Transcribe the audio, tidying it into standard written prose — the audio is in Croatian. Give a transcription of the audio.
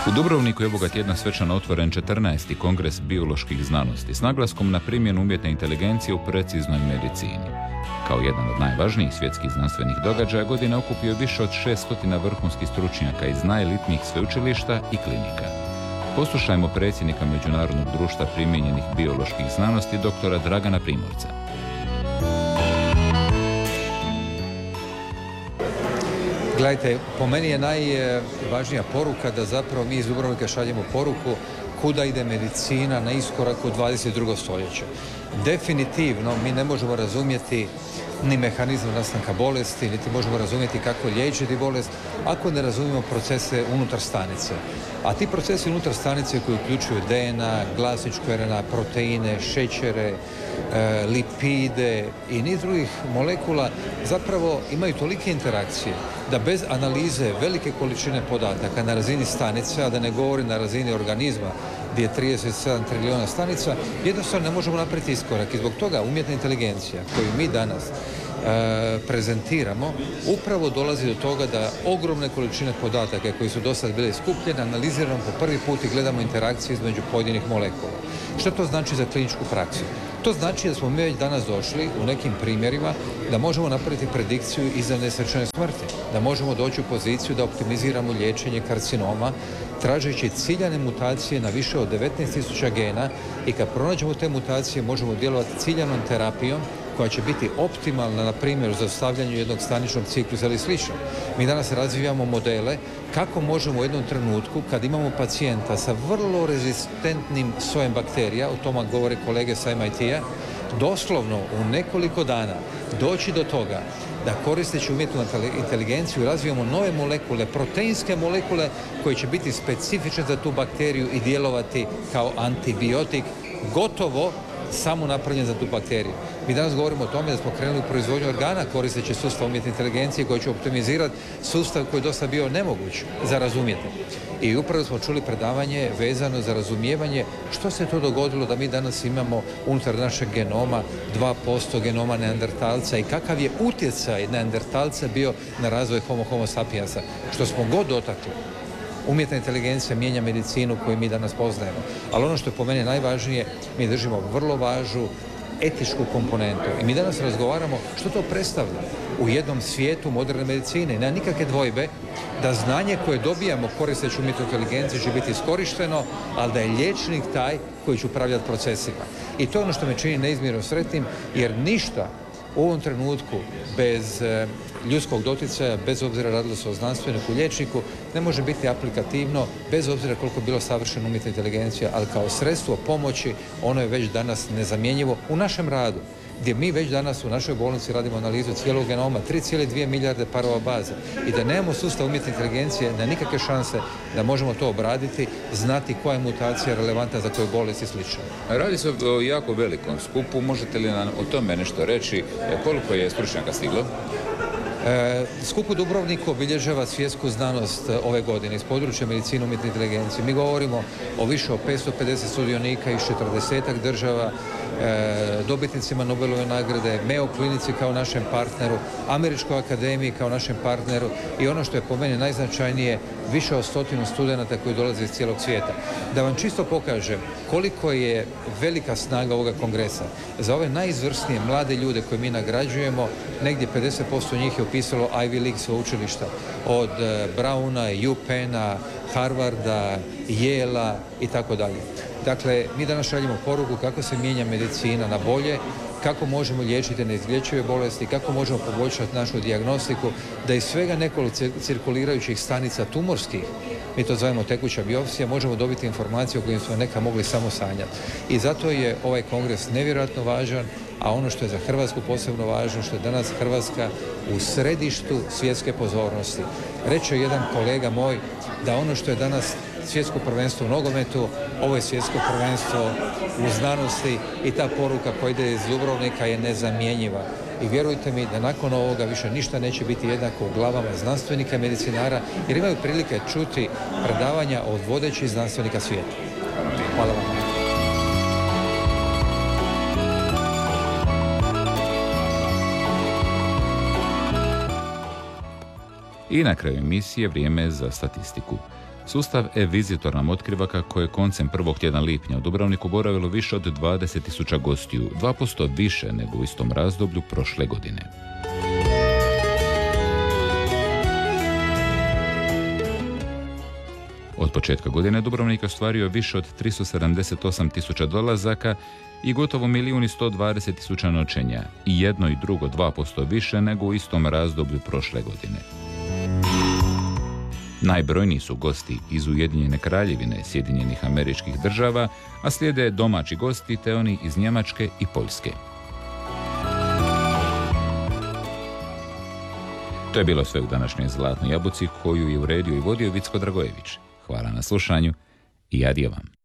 U Dubrovniku je ovoga tjedna svečano otvoren 14. kongres bioloških znanosti s naglaskom na primjenu umjetne inteligencije u preciznoj medicini. Kao jedan od najvažnijih svjetskih znanstvenih događaja godina okupio više od 600 vrhunskih stručnjaka iz najelitnijih sveučilišta i klinika. Poslušajmo predsjednika Međunarodnog društva primijenjenih bioloških znanosti dr. Dragana Primorca. Gledajte, po meni je najvažnija poruka da zapravo mi iz Dubrovnika šaljemo poruku kuda ide medicina na iskoraku 22. stoljeća. Definitivno mi ne možemo razumjeti ni mehanizam nastanka bolesti, niti možemo razumjeti kako liječiti bolest ako ne razumijemo procese unutar stanice. A ti procesi unutar stanice koji uključuju DNA, glasničku RNA, proteine, šećere, lipide i niz drugih molekula zapravo imaju tolike interakcije da bez analize velike količine podataka na razini stanice, a da ne govorim na razini organizma gdje je 37 trilijuna stanica, jednostavno ne možemo napraviti iskorak. I zbog toga umjetna inteligencija koju mi danas prezentiramo upravo dolazi do toga da ogromne količine podataka koji su do sad bile skupljene analiziramo po prvi put i gledamo interakcije između pojedinih molekula. Što to znači za kliničku praksu? To znači da smo mi već danas došli u nekim primjerima da možemo napraviti predikciju iza nesrećene smrti, da možemo doći u poziciju da optimiziramo liječenje karcinoma tražeći ciljane mutacije na više od 19.000 gena i kad pronađemo te mutacije možemo djelovati ciljanom terapijom koja će biti optimalna, na primjer, za stavljanje jednog staničnog ciklusa ili slično. Mi danas razvijamo modele kako možemo u jednom trenutku, kad imamo pacijenta sa vrlo rezistentnim sojem bakterija, o tome govore kolege sa MIT-a, doslovno u nekoliko dana doći do toga da koristeći umjetnu inteligenciju razvijamo nove molekule, proteinske molekule koje će biti specifične za tu bakteriju i djelovati kao antibiotik, gotovo samo napravljen za tu bakteriju. Mi danas govorimo o tome da smo krenuli u proizvodnju organa koristeći sustav umjetne inteligencije koji će optimizirati sustav koji je dosta bio nemoguć za razumjeti. I upravo smo čuli predavanje vezano za razumijevanje što se to dogodilo da mi danas imamo unutar našeg genoma 2% genoma neandertalca i kakav je utjecaj neandertalca bio na razvoj homo sapiensa. Što smo god dotakli. Umjetna inteligencija mijenja medicinu koju mi danas poznajemo. Ali ono što je po meni najvažnije, mi držimo vrlo važnu etičku komponentu. I mi danas razgovaramo što to predstavlja u jednom svijetu moderne medicine. Nema nikakve dvojbe da znanje koje dobijamo koristeći umjetnu inteligenciju će biti iskorišteno, ali da je liječnik taj koji će upravljati procesima. I to je ono što me čini neizmjerno sretnim, jer ništa u ovom trenutku bez ljudskog doticaja, bez obzira radilo se o znanstveniku, liječniku, ne može biti aplikativno, bez obzira koliko bilo savršena umjetna inteligencija, ali kao sredstvo pomoći ono je već danas nezamjenjivo u našem radu, gdje mi već danas u našoj bolnici radimo analizu cijelog genoma, 3,2 milijarde parova baze i da nemamo sustav umjetne inteligencije, na nikakve šanse da možemo to obraditi, znati koja je mutacija relevantna za koju bolest i slično. Radi se o jako velikom skupu, možete li nam o tome nešto reći, koliko je stručnjaka stiglo? Skup u Dubrovniku obilježava svjetsku znanost ove godine iz područja medicine i umjetne inteligencije. Mi govorimo o više od 550 sudionika iz 40-ak država, dobitnicima Nobelove nagrade, Mayo klinici kao našem partneru, Američkoj akademiji kao našem partneru i ono što je po meni najznačajnije, više od 100 studenata koji dolaze iz cijelog svijeta. Da vam čisto pokažem koliko je velika snaga ovoga kongresa. Za ove najizvrsnije mlade ljude koje mi nagrađujemo, negdje 50% njih je upisalo Ivy League sveučilišta, od Browna, UPenna, Harvarda, Yale-a i tako dalje. Dakle, mi danas šaljemo poruku kako se mijenja medicina na bolje, kako možemo liječiti neizlječive bolesti, kako možemo poboljšati našu dijagnostiku, da iz svega nekoliko cirkulirajućih stanica tumorskih, mi to zovemo tekuća biopsija, možemo dobiti informacije o kojim smo neka mogli samo sanjati. I zato je ovaj kongres nevjerojatno važan, a ono što je za Hrvatsku posebno važno, što je danas Hrvatska u središtu svjetske pozornosti. Reče jedan kolega moj da ono što je danas svjetsko prvenstvo u nogometu, ovo je svjetsko prvenstvo u znanosti i ta poruka koja ide iz Dubrovnika je nezamjenjiva. I vjerujte mi da nakon ovoga više ništa neće biti jednako u glavama znanstvenika i medicinara, jer imaju prilike čuti predavanja od vodećih znanstvenika svijeta. Hvala vam. I na kraju emisije vrijeme za statistiku. Sustav e-Visitor nam otkriva kako je koncem prvog tjedna lipnja u Dubrovniku boravilo više od 20.000 gostiju, 2% više nego u istom razdoblju prošle godine. Od početka godine Dubrovnik je ostvario više od 378.000 dolazaka i gotovo 1.120.000 noćenja, i jedno i drugo 2% više nego u istom razdoblju prošle godine. Najbrojniji su gosti iz Ujedinjene Kraljevine, Sjedinjenih Američkih Država, a slijede domaći gosti te oni iz Njemačke i Poljske. To je bilo sve u današnjoj Zlatnoj jabuci koju je uredio i vodio Vicko Dragojević. Hvala na slušanju i adijo vam.